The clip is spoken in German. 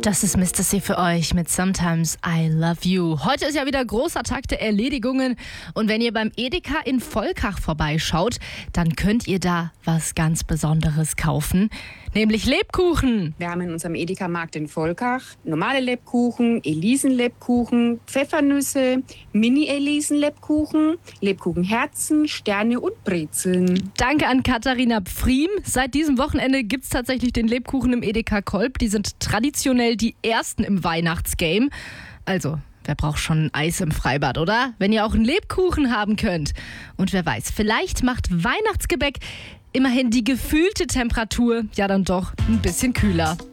Das ist Mr. C für euch mit Sometimes I Love You. Heute ist ja wieder großer Tag der Erledigungen und wenn ihr beim Edeka in Volkach vorbeischaut, dann könnt ihr da was ganz Besonderes kaufen, nämlich Lebkuchen. Wir haben in unserem Edeka-Markt in Volkach normale Lebkuchen, Elisenlebkuchen, Pfeffernüsse, Mini-Elisen-Lebkuchen, Lebkuchenherzen, Sterne und Brezeln. Danke an Katharina Pfriem. Seit diesem Wochenende gibt es tatsächlich den Lebkuchen im Edeka Kolb. Die sind traditionell die ersten im Weihnachtsgame. Also, wer braucht schon ein Eis im Freibad, oder? Wenn ihr auch einen Lebkuchen haben könnt. Und wer weiß, vielleicht macht Weihnachtsgebäck immerhin die gefühlte Temperatur ja dann doch ein bisschen kühler.